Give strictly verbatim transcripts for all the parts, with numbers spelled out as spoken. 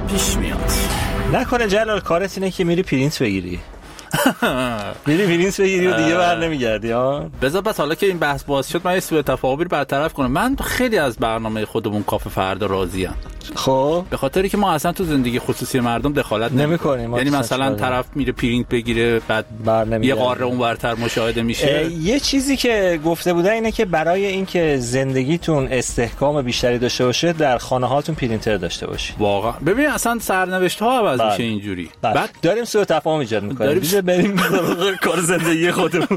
پیش میاد. نکنه جلال کارت اینه که میری پرینت بگیری میری پرینت بگیری و دیگه بر نمیگردی ها؟ بذار بس حالا که این بحث باز شد من یه سوء تفاهمی رو برطرف کنم. من خیلی از برنامه خودمون کافه فردا راضیم. خب به خاطری که ما اصلا تو زندگی خصوصی مردم دخالت نمی‌کنیم. یعنی مثلا طرف میره پرینت بگیره بعد یه قاره اون ورتر مشاهده میشه. یه چیزی که گفته بودن اینه که برای اینکه زندگیتون استحکام بیشتری داشته باشه در خانه هاتون پرینتر داشته باشید. واقعا ببین اصلا سرنوشت ها عوض میشه اینجوری. بعد داریم سوء تفاهم ایجاد می‌کنیم. دیگه بریم کار زندگی خودمون.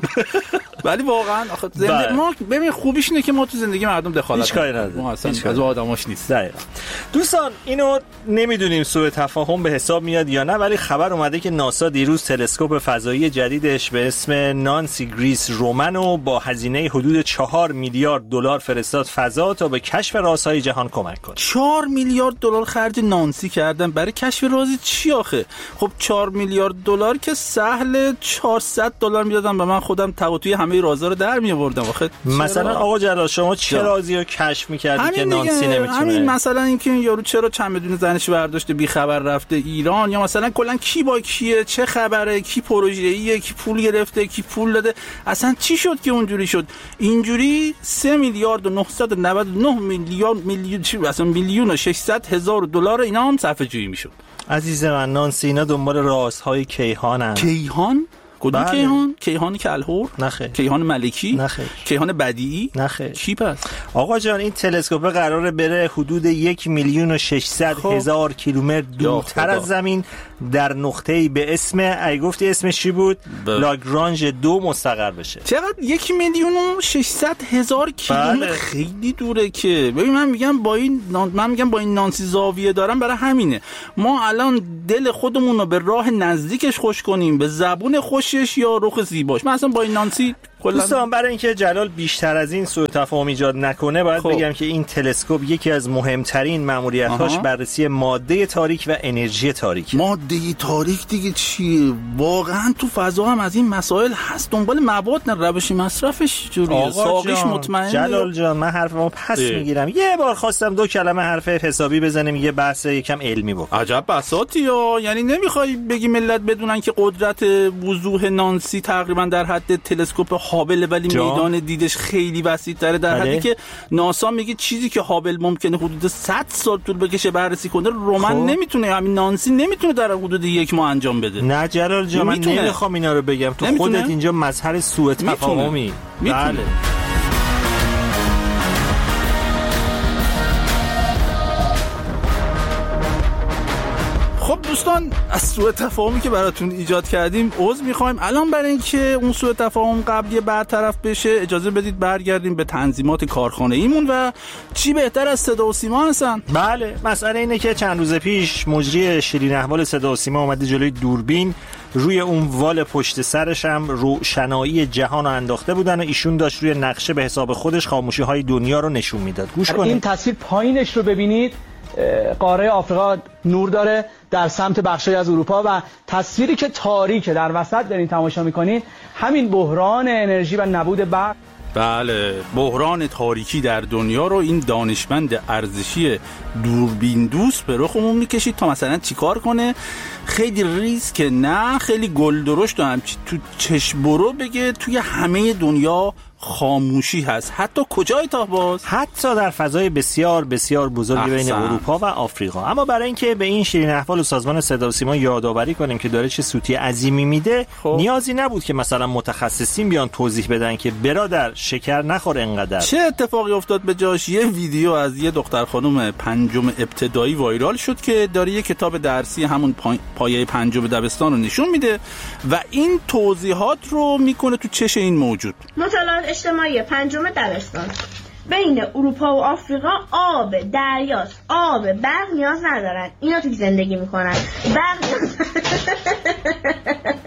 ولی واقعا آخه زندگی ما ببین خوبیش اینه که ما تو زندگی مردم دخالت هیچ کاری نداریم. ما اصلا از آدماش نیست. دقیقاً. دوستان اینو نمیدونیم سوء تفاهم به حساب میاد یا نه، ولی خبر اومده که ناسا دیروز تلسکوپ فضایی جدیدش به اسم نانسی گریس رومنو با هزینه حدود چهار میلیارد دلار فرستاد فضا تا به کشف رازهای جهان کمک کنه. چهار میلیارد دلار خرج نانسی کردن برای کشف راز چی آخه؟ خب چهار میلیارد دلار که سهل چهارصد دلار میدادم به من خودم توی همه رازا رو در میآوردم. آخه مثلا آقا جلال شما چه رازی رو کشف می‌کردی که نانسی نمیتونه؟ همین مثلا اینکه این یارو چرا چمدون زنش برداشته بی خبر رفته ایران، یا مثلا کلا کی با کیه، چه خبره، کی پروژه‌ایه، کی پول گرفته، کی پول داده، اصلا چی شد که اونجوری شد. اینجوری سه میلیارد و نهصد و نود و نه میلیون میلیون چی اصلا میلیون و ششصد هزار دلار اینا هم صرفه جویی میشد. عزیز من نانسی اینا دنبال رازهای کیهانن. کیهان؟ کدوم کیهان؟ کیهان کلهور؟ نخیر. کیهان ملکی؟ نخیر. کیهان بدیعی؟ نخیر. چی پس؟ آقا جان این تلسکوپ قراره بره حدود یک میلیون و ششصد هزار کیلومتر دورتر از زمین در نقطه‌ای به اسم ای گفتی اسمش چی بود؟ ب... لاگرانژ دو مستقر بشه. چقدر؟ یک میلیون و ششصد هزار کیلومتر. بله. خیلی دوره که. ببین من میگم با این من میگم با این نانسی زاویه دارم برای همینه. ما الان دل خودمون رو به راه نزدیکش خوش کنیم، به زبون خوش یا رخ زیباش. من اصلا با این نانسی دوستان برای اینکه جلال بیشتر از این سوء تفاهم ایجاد نکنه باید خوب. بگم که این تلسکوپ یکی از مهمترین مأموریت‌هاش بررسی ماده تاریک و انرژی تاریک. ماده تاریک دیگه چیه؟ واقعا تو فضا هم از این مسائل هست. دنبال مواد نه روش مصرفش جوریه. ساقیش مطمئن. جلال جان من حرفمو پس اه. میگیرم. یه بار خواستم دو کلمه حرف حسابی بزنیم یه بحث یکم علمی بکنیم. عجب بساطی ها. یعنی نمیخوای بگی ملت بدونن که قدرت وضوح نانسی تقریبا در حد تلسکوپ هابل، ولی جا. میدان دیدش خیلی وسیع‌تره، در حدی که ناسا میگه چیزی که هابل ممکنه حدود صد سال طول بکشه بررسی کنه رومن خب. نمیتونه، همین نانسی نمیتونه در حدود یک ماه انجام بده. نه جلال جان من نمیخوام اینا رو بگم، تو نمیتونه. خودت اینجا مظهر سوء تفاهمی. بله خب دوستان از سوء تفاهمی که براتون ایجاد کردیم عذر میخوایم. الان برای اینکه اون سوء تفاهم قبلی برطرف بشه اجازه بدید برگردیم به تنظیمات کارخانه ایمون و چی بهتر از صدا و سیما هستن. بله مسئله اینه که چند روز پیش مجری شیرین احوال صدا و سیما اومده جلوی دوربین، روی اون وال پشت سرش هم روشنایی جهان رو انداخته بودن و ایشون داشت روی نقشه به حساب خودش خاموشی های دنیا رو نشون میداد. گوش کنید. این تصویر پایینش رو ببینید، قاره آفریقا نور داره در سمت بخشی از اروپا و تصویری که تاریکه در وسط دارین تماشا میکنین همین بحران انرژی و نبود برق. بله بحران تاریکی در دنیا رو این دانشمند ارزشی دوربین دوست به رخمون میکشید تا مثلا چیکار کنه، خیلی ریسک نه خیلی گل درشت و همچی تو چشم برو بگه توی همه دنیا خاموشی هست. حتی کجای تا باز؟ حتی در فضای بسیار بسیار بزرگی بین اروپا و آفریقا. اما برای اینکه به این شیرین احوال و سازمان صدا و سیما یادآوری کنیم که داره چه سوتی عظیمی میده، خب. نیازی نبود که مثلا متخصصین بیان توضیح بدن که برادر شکر نخور انقدر. چه اتفاقی افتاد به جاش؟ یه ویدیو از یه دختر خانم پنجم ابتدایی وایرال شد که داره یه کتاب درسی همون پا... پایه پنجم دبستان رو نشون میده و این توضیحات رو میکنه تو چش این موجود. مطالعات اجتماعی پنجم دبستان بین اروپا و آفریقا آب دریاست، آب برق نیاز ندارن، اینا توی زندگی میکنن. برق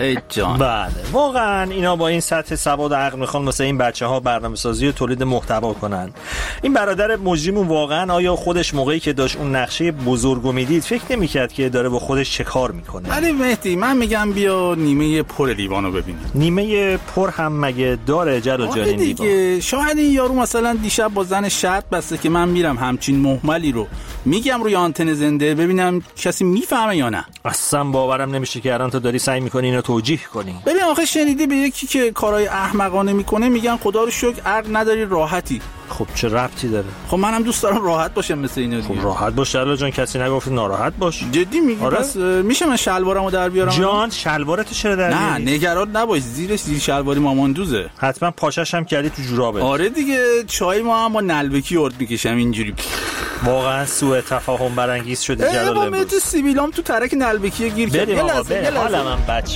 ای جان. بله واقعا اینا با این سطح سواد و عقل میخوان واسه این بچه‌ها برنامه‌سازی و تولید محتوا کنن. این برادر مجریمون واقعا آیا خودش موقعی که داشت اون نقشه بزرگو میدید فکر نمی‌کرد که داره با خودش چه کار میکنه؟ ولی مهدی من میگم بیا نیمه پر لیوانو ببینیم. نیمه پر هم مگه داره جلال جان این لیوان؟ شاید این یارو مثلا دیشب با زن شرط بسته که من میرم همچین مهملی رو میگم روی آنتن زنده ببینم کسی میفهمه یا نه. اصلا باورم نمیشه که الان تو داری سعی میکنی اینو توجیه کنی. ببین آخه شنیدی به یکی که کارهای احمقانه میکنه میگن خدا رو شکر عقل نداری راحتی. خب چه ربطی داره؟ خب منم دوست دارم راحت باشم مثل اینا دیگه. خب راحت باش جلال جان، کسی نگفت ناراحت باش. جدی میگی؟ آره؟ پس میشه من شلوارمو در بیارم؟ جان شلوارتو چرا در بیاری؟ نه نگران نباش، زیرش زیر شلواری ماماندوزه. حتما پاشش هم کردی تو جورابه. آره دیگه چای ما هم با نلبکی ارد میکشم اینجوری. واقعا سوء تفاهم برانگیز شده جلال امروز. با مت سیبیلام تو ترک نلبکی گیر کرد. بریم آقا بریم. حالا من بچه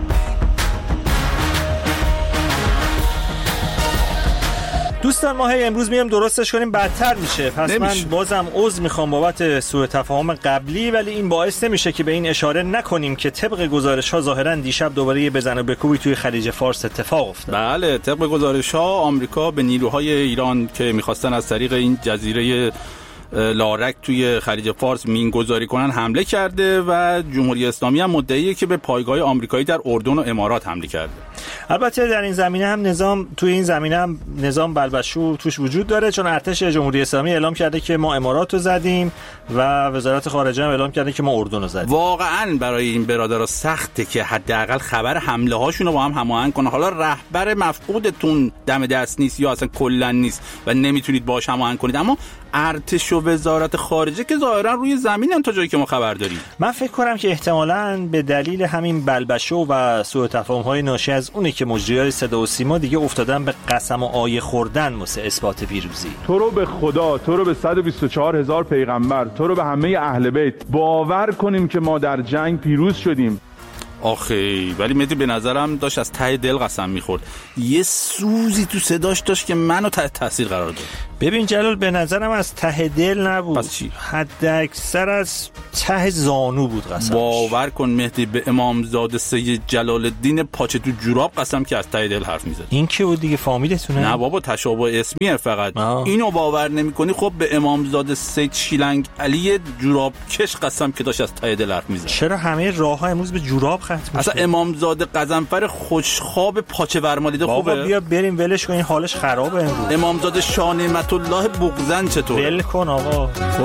دوستان ما هی امروز میام درستش کنیم بدتر میشه. پس نمیشه. من بازم عذر میخوام بابت سوء تفاهم قبلی، ولی این باعث نمیشه که به این اشاره نکنیم که طبق گزارش ها ظاهرا دیشب دوباره یه بزن و بکوبی توی خلیج فارس اتفاق افتاد. بله طبق گزارش ها آمریکا به نیروهای ایران که میخواستن از طریق این جزیره لارک توی خلیج فارس مینگذاری کنن حمله کرده و جمهوری اسلامی هم مدعیه که به پایگاه آمریکایی در اردن و امارات حمله کرده. البته در این زمینه هم نظام توی این زمینه هم نظام بلبشو توش وجود داره، چون ارتش جمهوری اسلامی اعلام کرده که ما امارات رو زدیم و وزارت خارجه هم اعلام کرده که ما اردن رو زدیم. واقعا برای این برادرها سخته که حداقل خبر حمله هاشون رو با هم هماهنگ کنن. حالا رهبر مفقودتون دم دست نیست یا اصلا کلا نیست و نمیتونید باهاش هماهنگ کنید، اما ارتش و وزارت خارجه که ظاهرا روی زمینن تا جایی که ما خبر داریم. من فکر کنم که احتمالاً به دلیل همین بلبشو و سوء تفاهم‌های ناشی از اونه که مجریای صدا و سیما دیگه افتادن به قسم و آیه خوردن واسه اثبات پیروزی. تو رو به خدا، تو رو به صد و بیست و چهار هزار پیغمبر، تو رو به همه اهل بیت باور کنیم که ما در جنگ پیروز شدیم. آخه ولی مهدی به نظرم داشت از ته دل قسم میخورد. یه سوزی تو صداش داشت که منو تحت تاثیر قرار داد. ببین جلال به نظرم از ته دل نبود. پس چی؟ حد اکثر از ته زانو بود قسمش. باور کن مهدی به امامزاده سید جلال الدین پاچه تو جوراب قسم که از ته دل حرف میزد. این که بود دیگه فامیلتونه؟ نه بابا تشابه اسمیه فقط. آه. اینو باور نمیکنی خب به امامزاده سید شیلنگ علی جوراب کش قسم که داشت از ته دل حرف میزد. چرا همه راهها امروز به جوراب ختم میشه؟ اصلا امامزاده قزنفر خوشخواب پاچه ورمالیده خوبه. بابا بیا بریم ولش کن، این حالش خرابه امروز. امامزاده شاه نعمت الله بغزن چطور؟ ول کن آقا.